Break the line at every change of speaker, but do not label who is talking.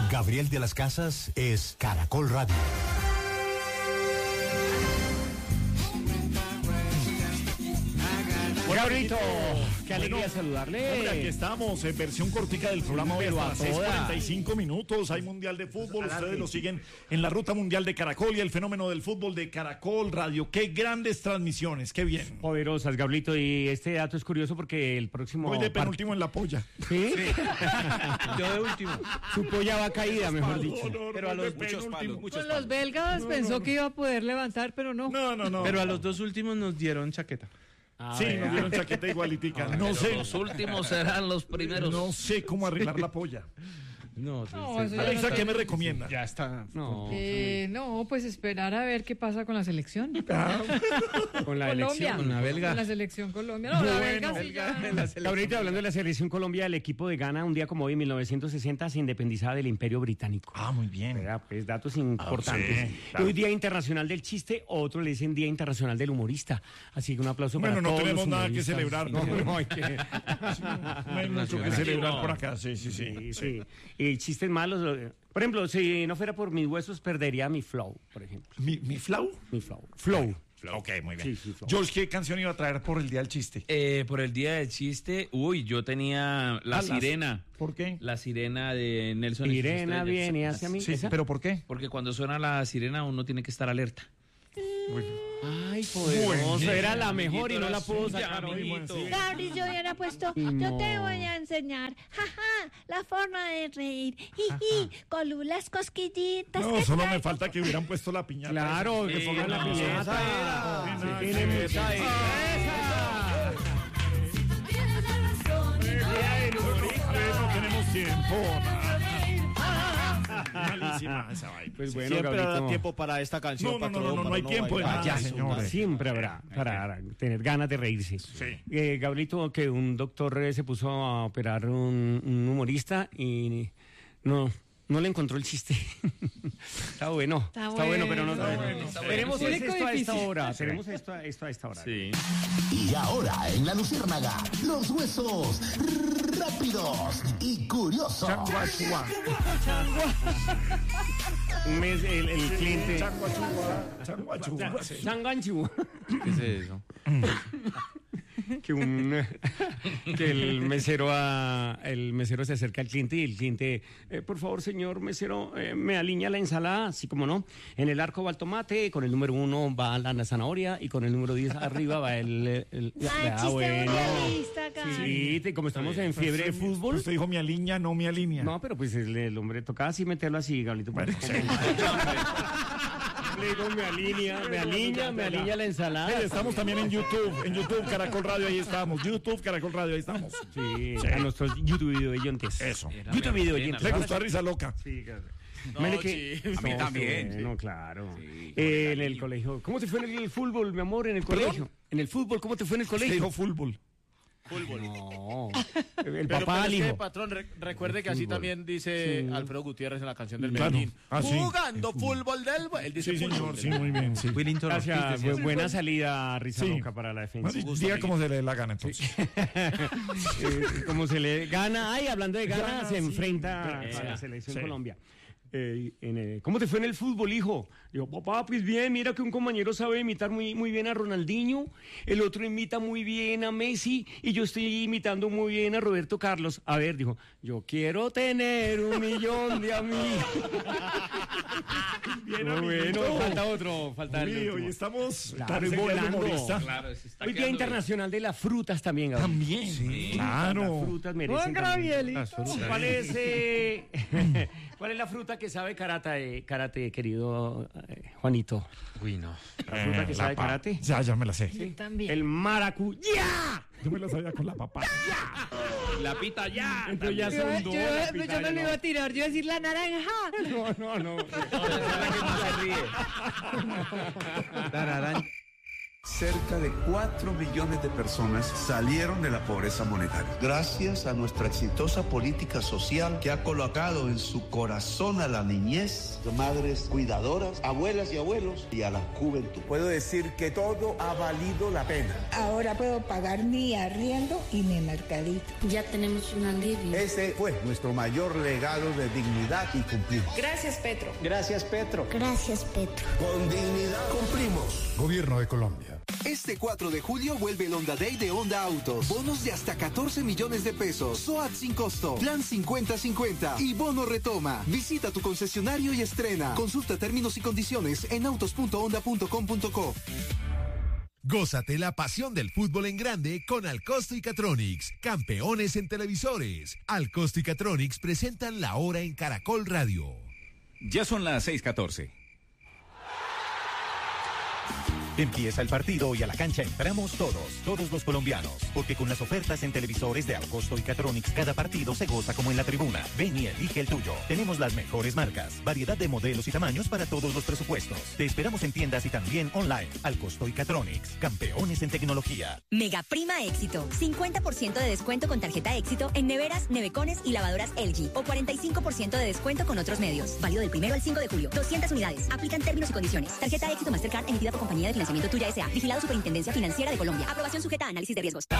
Gabriel de las Casas es Caracol Radio.
Gabrito, qué alegría saludarle.
Hombre, aquí estamos, en versión cortica del programa hoy
Pero
hasta
a
las
toda.
6:45 minutos. Hay Mundial de Fútbol, ustedes lo siguen en la Ruta Mundial de Caracol y el fenómeno del fútbol de Caracol Radio. Qué grandes transmisiones, qué bien.
Poderosas, Gablito, y este dato es curioso porque el próximo...
Voy de penúltimo en la polla.
¿Sí?
Yo de último.
Su polla va caída, mejor dicho.
Pero a los
de
muchos palos,
penúltimo.
muchos
Con los
palos.
belgas pensó que iba a poder levantar, pero no.
No.
Pero a los dos últimos nos dieron chaqueta.
Sí, nos dieron chaqueta igualitica. No sé.
Los últimos serán los primeros.
No sé cómo arreglar la polla.
No,
No, eso ya
Alexa,
no
¿qué me recomienda?
ya está.
No,
No, pues esperar a ver qué pasa con la selección.
con la
Colombia.
elección.
Con la belga.
Con la selección Colombia. No, la belga sí ya.
Gabrito, hablando de la selección Colombia, el equipo de Ghana, un día como hoy, en 1960, se independizaba del Imperio Británico.
Ah, muy bien.
¿Verdad? Pues datos importantes.
sí, claro.
Hoy Día Internacional del Chiste, otro le dicen Día Internacional del Humorista. Así que un aplauso para
Bueno, no
todos
tenemos
los
nada que
humoristas.
celebrar.
No, hay que...
No hay mucho que celebrar por acá. Sí.
Sí. Y chistes malos. Por ejemplo, si no fuera por mis huesos, perdería mi flow, por ejemplo.
¿Mi flau?
Mi flow. Flow.
Ok, muy bien.
Sí, flow.
George, ¿qué canción iba a traer por el Día del Chiste?
Por el día del chiste, yo tenía La
Alas.
Sirena.
¿Por qué?
La sirena de Nelson. y sus
Sirena
estrellas.
viene hacia mí.
Sí,
¿Esa?
¿pero por qué?
Porque cuando suena la sirena uno tiene que estar alerta.
Ay, poderoso.
Bueno.
Era la mejor y no la pudo
suya,
sacar hoy.
amiguito.
Gabri, yo hubiera puesto,
No.
yo te voy a enseñar, jaja, la forma de reír, jiji, con las cosquillitas.
No,
que
solo
trae.
me falta que hubieran puesto la piñata.
Claro, que
Sí,
pongan la
no,
piñata.
esa era.
Sí, tiene mucha
No tenemos tiempo. Malísima esa vaina.
Pues bueno,
Siempre
Gabrito,
habrá tiempo para esta canción.
No hay tiempo de
bailar.
nada, señores.
siempre habrá para tener ganas de reírse.
Sí.
Gabrito, que un doctor se puso a operar un humorista y no le encontró el chiste. Está bueno.
Está
bueno, pero no.
bueno,
está bueno.
Tenemos
Público
esto a esta
difícil.
hora. Tenemos esto a esta hora.
Sí.
Y ahora en La Luciérnaga, los huesos rápidos y curiosos.
Changuachua.
Un mes el cliente.
Changuachua.
Changanchu.
¿Qué es eso?
que el mesero se acerca al cliente y el cliente, por favor, señor mesero, me alinea la ensalada, así como no. En el arco va el tomate, con el número 1 va la zanahoria y con el número 10 arriba va el
Ay, chiste mundialista, Gabri.
Sí, como estamos en fiebre de fútbol.
Usted dijo mi alinea, no mi alinea.
No, pero pues el hombre tocaba así meterlo así, Gablito.
Bueno, sí.
Le digo, me alinea la ensalada.
Hey, estamos también en YouTube Caracol Radio, ahí estamos. YouTube Caracol Radio, ahí estamos.
Sí, a nuestros YouTube video oyentes.
Eso.
YouTube video oyentes.
¿Le gustó a Risa Loca?
Sí, claro.
No,
Mire que-
sí. A mí también.
No, claro. En el colegio. ¿Cómo te fue en el fútbol, mi amor, en el colegio? En el fútbol, ¿cómo te fue en el
Usted
colegio?
dijo fútbol.
No. El
Pero
papá al
es que,
hijo.
patrón, recuerde que así
Fútbol.
también dice
Sí.
Alfredo Gutiérrez en la canción del
Claro.
Medellín.
Ah, sí.
Jugando fútbol del... Él dice
Sí,
fútbol
señor,
del-
sí, muy bien. Sí.
Gracias, buena salida, Risa
Sí.
Loca, para la defensa.
Diga cómo se le dé la gana, entonces.
Como se le gana, hablando de gana, se enfrenta
sí.
a la selección
Sí.
Colombia. ¿Cómo te fue en el fútbol, hijo? Digo, papá, pues bien, mira que un compañero sabe imitar muy bien a Ronaldinho, el otro imita muy bien a Messi y yo estoy imitando muy bien a Roberto Carlos. A ver, dijo, yo quiero tener 1 millón de amigos.
Bien,
Muy
amiguito.
bueno, falta el
Uy,
último.
hoy estamos.
Claro,
parece
y
que es
volando.
humorista.
Claro, se está
Hoy Día
quedando
Internacional de las Frutas también, Gabriel.
También.
Sí.
Claro.
Las frutas merecen
Buen
también.
Gabrielito.
Las frutas. ¿Cuál es la fruta que sabe karate, querido Juanito?
Uy, no.
¿La fruta que sabe
pa-
karate?
Ya me la sé.
Yo también.
El maracuyá.
Yo me la sabía con la papaya.
La pita ya.
Entonces ya
Yo,
son
yo-
dos.
yo
la
no
pitaya,
lo iba a tirar, yo iba a decir la naranja.
No.
Esa es la que más se ríe.
Tararán.
cerca de 4 millones de personas salieron de la pobreza monetaria.
Gracias a nuestra exitosa política social que ha colocado en su corazón a la niñez, madres cuidadoras, abuelas y abuelos y a la juventud.
Puedo decir que todo ha valido la pena.
Ahora puedo pagar mi arriendo y mi mercadito.
Ya tenemos un alivio.
Ese fue nuestro mayor legado de dignidad y cumplir.
Gracias, Petro.
Gracias, Petro.
Gracias, Petro.
Con dignidad cumplimos.
Gobierno de Colombia.
Este 4 de julio vuelve el Honda Day de Honda Autos. Bonos de hasta 14 millones de pesos. SOAT sin costo. Plan 50-50. Y bono retoma. Visita tu concesionario y estrena. Consulta términos y condiciones en autos.honda.com.co.
Gózate la pasión del fútbol en grande con Alcosto y Catronics, campeones en televisores. Alcosto y Catronics presentan La Hora en Caracol Radio.
Ya son las 6:14.
Empieza el partido y a la cancha entramos todos los colombianos, porque con las ofertas en televisores de Alcosto y Catronics cada partido se goza como en la tribuna. Ven y elige el tuyo. Tenemos las mejores marcas, variedad de modelos y tamaños para todos los presupuestos. Te esperamos en tiendas y también online. Alcosto y Catronics, campeones en tecnología.
Mega Prima Éxito, 50% de descuento con tarjeta Éxito en neveras, nevecones y lavadoras LG o 45% de descuento con otros medios. Válido del 1 al 5 de julio. 200 unidades. Aplican términos y condiciones. Tarjeta Éxito Mastercard emitida por Compañía de Financiamiento Tuya S.A. Vigilado Superintendencia Financiera de Colombia. Aprobación sujeta a análisis de riesgos.